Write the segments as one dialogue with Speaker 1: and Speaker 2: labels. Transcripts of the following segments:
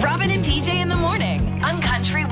Speaker 1: Robin and PJ in the morning on Country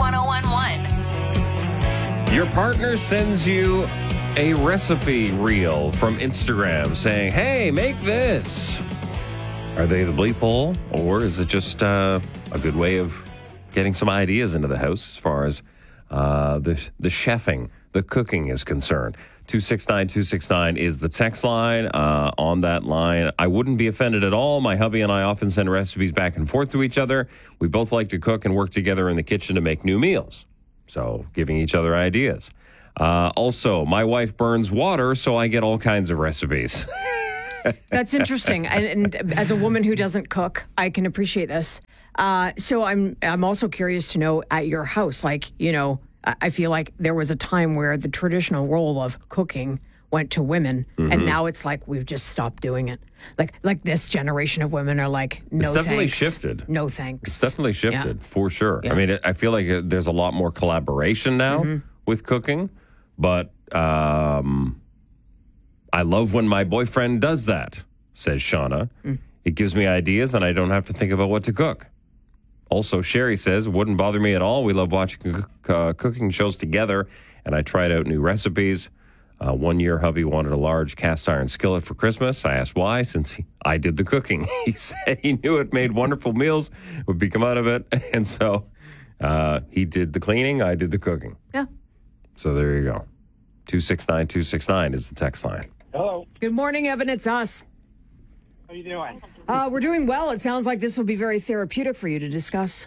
Speaker 1: 101.1.
Speaker 2: Your partner sends you a recipe reel from Instagram saying, hey, make this. Are they the bleep hole, or is it just a good way of getting some ideas into the house as far as the chefing, the cooking is concerned? 269-269 is the text line. On that line, I wouldn't be offended at all. My hubby and I often send recipes back and forth to each other. We both like to cook and work together in the kitchen to make new meals. So giving each other ideas. Also, my wife burns water, so I get all kinds of recipes.
Speaker 3: That's interesting. And as a woman who doesn't cook, I can appreciate this. So I'm also curious to know at your house, like, you know, I feel like there was a time where the traditional role of cooking went to women, and now it's like we've just stopped doing it. Like this generation of women are like, no,
Speaker 2: it's definitely
Speaker 3: thanks.
Speaker 2: shifted.
Speaker 3: No thanks.
Speaker 2: It's definitely shifted, for sure.
Speaker 3: Yeah.
Speaker 2: I mean, I feel like there's a lot more collaboration now with cooking, but I love when my boyfriend does that, says Shauna. It gives me ideas, and I don't have to think about what to cook. Also, Sherry says, wouldn't bother me at all. We love watching cooking shows together, and I tried out new recipes. One year, hubby wanted a large cast iron skillet for Christmas. I asked why, since I did the cooking. He said he knew it made wonderful meals, would be come out of it. And so he did the cleaning, I did the cooking.
Speaker 3: Yeah.
Speaker 2: So there you go. 269-269 is the text line.
Speaker 4: Hello.
Speaker 3: Good morning, Evan. It's us.
Speaker 4: How you doing?
Speaker 3: We're doing well. It sounds like this will be very therapeutic for you to discuss.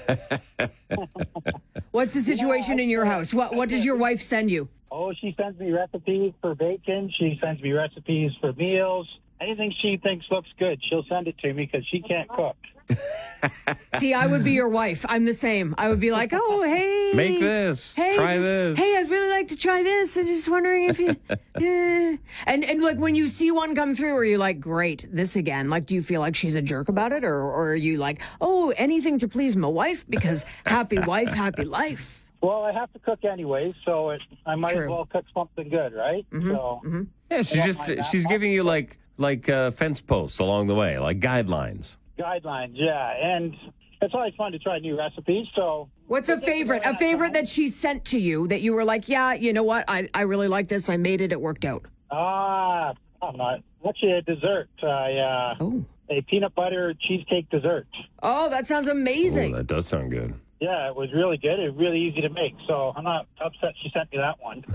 Speaker 3: What's the situation in your house? What does your wife send you?
Speaker 4: Oh, she sends me recipes for bacon. She sends me recipes for meals. Anything she thinks looks good, she'll send it to me because she can't cook.
Speaker 3: See, I would be your wife. I'm the same. I would be like, oh, hey.
Speaker 2: Make this.
Speaker 3: Hey,
Speaker 2: Try this.
Speaker 3: Hey, I'd really like to try this. I'm just wondering if you... yeah. And like when you see one come through, are you like, great, this again? Like, do you feel like she's a jerk about it? Or are you like, oh, anything to please my wife? Because happy wife, happy life.
Speaker 4: Well, I have to cook anyway, so I might as well cook something good, right? So,
Speaker 2: Yeah, she's giving you like fence posts along the way, like guidelines.
Speaker 4: Guidelines, yeah. And it's always fun to try new recipes, so...
Speaker 3: What's a favorite? A favorite that she sent to you that you were like, yeah, you know what? I really like this. I made it. It worked out.
Speaker 4: I'm not. Actually, a dessert. A peanut butter cheesecake dessert.
Speaker 3: Oh, that sounds amazing.
Speaker 2: Oh, that does sound good.
Speaker 4: Yeah, it was really good. It was really easy to make, so I'm not upset she sent me that one.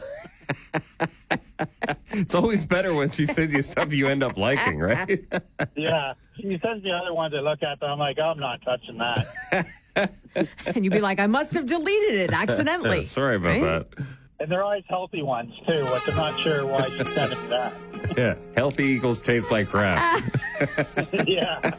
Speaker 2: It's always better when she sends you stuff you end up liking, right?
Speaker 4: Yeah. She sends me other ones I look at, but I'm like, I'm not touching that.
Speaker 3: And you'd be like, I must have deleted it accidentally.
Speaker 2: Yeah, sorry about that.
Speaker 4: And they're always healthy ones, too, which I'm not sure why she sent me that.
Speaker 2: Yeah, healthy equals tastes like crap.
Speaker 4: Yeah.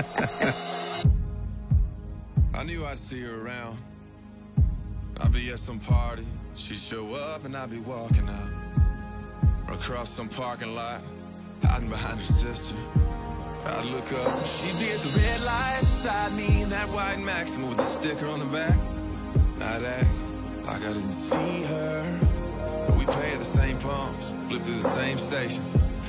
Speaker 5: I knew I'd see her around. I'd be at some party, she'd show up and I'd be walking out. Or across some parking lot, hiding behind her sister. I'd look up, she'd be at the red light beside me in that white Maxima with the sticker on the back. I'd act like I didn't see her, but we pay at the same pumps, flip through the same stations.